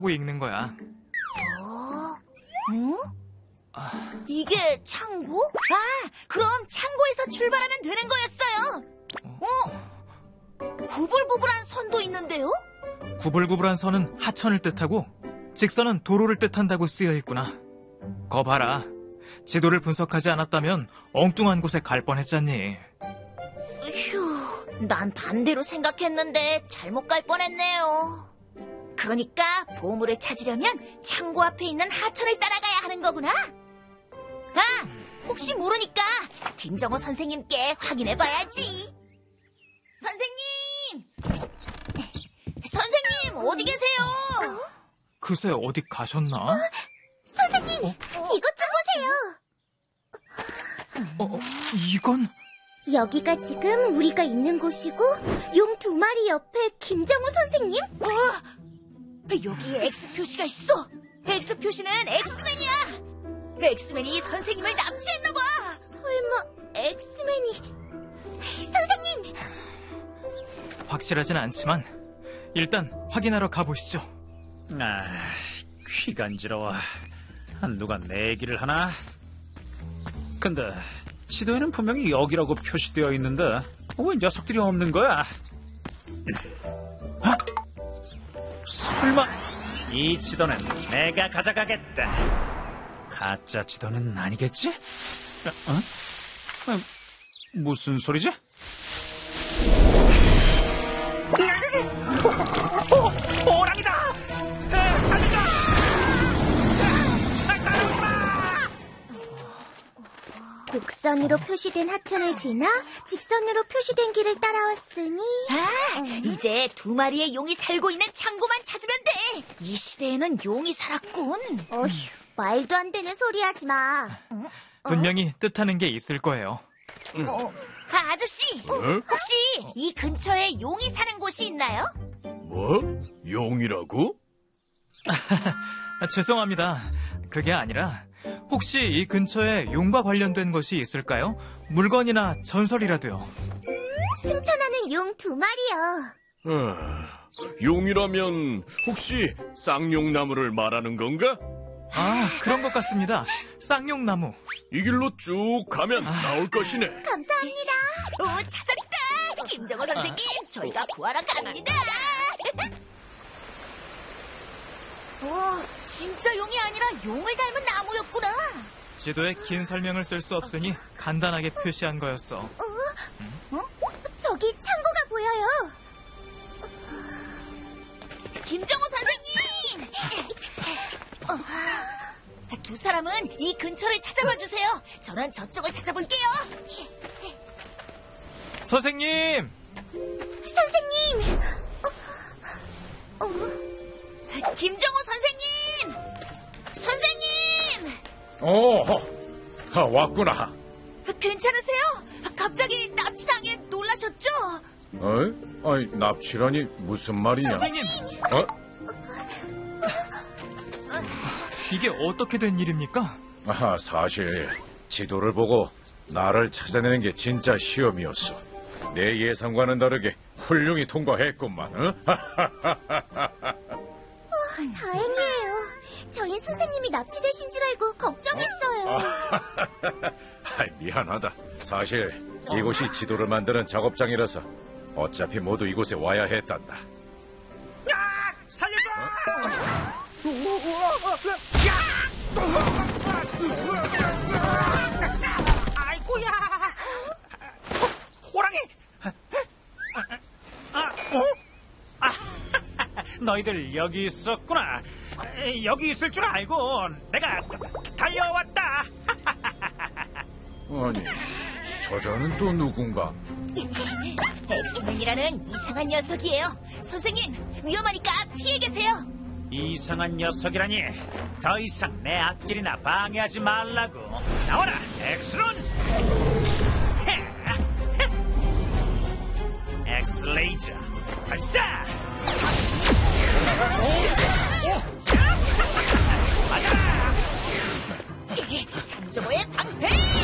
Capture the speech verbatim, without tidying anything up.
고 읽는 거야. 어? 응? 아... 이게 창고? 아, 그럼 창고에서 출발하면 되는 거였어요. 어? 구불구불한 선도 있는데요? 구불구불한 선은 하천을 뜻하고 직선은 도로를 뜻한다고 쓰여 있구나. 거 봐라. 지도를 분석하지 않았다면 엉뚱한 곳에 갈 뻔했잖니. 휴, 난 반대로 생각했는데 잘못 갈 뻔했네요. 그러니까 보물을 찾으려면 창고 앞에 있는 하천을 따라가야 하는 거구나. 아, 혹시 모르니까 김정호 선생님께 확인해봐야지. 선생님! 선생님, 어디 계세요? 글쎄, 어디 가셨나? 어? 선생님, 어? 이것 좀 보세요. 어, 이건? 여기가 지금 우리가 있는 곳이고 용 두 마리 옆에 김정우 선생님? 어? 여기에 X 표시가 있어. X 표시는 엑스맨이야. 엑스맨이 선생님을 납치했나 봐. 설마 엑스맨이... 선생님! 확실하진 않지만 일단 확인하러 가보시죠. 아, 귀 간지러워. 누가 내 얘기를 하나? 근데 지도에는 분명히 여기라고 표시되어 있는데 왜 녀석들이 없는 거야? 아? 설마 이 지도는 내가 가져가겠다. 가짜 지도는 아니겠지? 어? 어? 무슨 소리지? 오, 호랑이다! 살려줘! 곡선으로 표시된 하천을 지나 직선으로 표시된 길을 따라왔으니 아, 음. 이제 두 마리의 용이 살고 있는 창고만 찾으면 돼. 이 시대에는 용이 살았군. 어휴, 말도 안 되는 소리 하지 마. 어? 분명히 뜻하는 게 있을 거예요. 어, 아, 아저씨, 어? 혹시 이 근처에 용이 사는 곳이 있나요? 뭐? 용이라고? 아, 죄송합니다. 그게 아니라 혹시 이 근처에 용과 관련된 것이 있을까요? 물건이나 전설이라도요. 승천하는 용 두 마리요. 아, 용이라면 혹시 쌍용나무를 말하는 건가? 아, 그런 것 같습니다. 쌍용나무. 이 길로 쭉 가면 아... 나올 것이네. 감사합니다. 오, 찾았다. 김정호 선생님, 저희가 구하러 갑니다. 오, 진짜 용이 아니라 용을 닮은 나무였구나. 지도에 긴 설명을 쓸 수 없으니 간단하게 표시한 거였어. 어? 응? 어? 저기 창고가 보여요. 김정호 선생님! 어, 두 사람은 이 근처를 찾아봐 주세요. 저는 저쪽을 찾아볼게요. 선생님! 선생님! 어? 어? 김정호 선생님! 선생님! 어, 아, 왔구나. 괜찮으세요? 갑자기 납치당해 놀라셨죠? 어이? 아니, 납치라니 무슨 말이냐? 선생님! 어? 이게 어떻게 된 일입니까? 아, 사실 지도를 보고 나를 찾아내는 게 진짜 시험이었어. 내 예상과는 다르게 훌륭히 통과했구만. 어? 어, 다행이에요. 저희 선생님이 납치되신 줄 알고 걱정했어요. 어? 아, 미안하다. 사실 이곳이 지도를 만드는 작업장이라서 어차피 모두 이곳에 와야 했단다. 야! 살려줘! 아이고야! 호랑이! 아, 너희들 여기 있었구나. 여기 있을 줄 알고 내가 달려왔다. 아니, 저자는 또 누군가? 엑스맨이라는 이상한 녀석이에요. 선생님, 위험하니까 피해 계세요. 이상한 녀석이라니. 더 이상 내 앞길이나 방해하지 말라고. 나와라, 엑스론! 엑스레이저 발사!